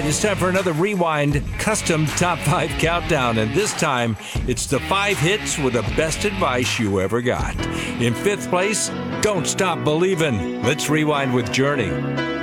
right, it's time for another Rewind Custom Top 5 Countdown, and this time it's the 5 hits with the best advice you ever got. In 5th place, Don't Stop Believin'. Let's rewind with Journey.